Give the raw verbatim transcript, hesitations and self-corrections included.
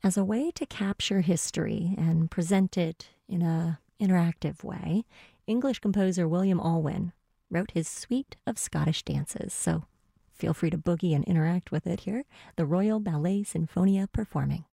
As a way to capture history and present it in a interactive way, English composer William Alwyn wrote his suite of Scottish dances. So feel free to boogie and interact with it here. The Royal Ballet Sinfonia performing.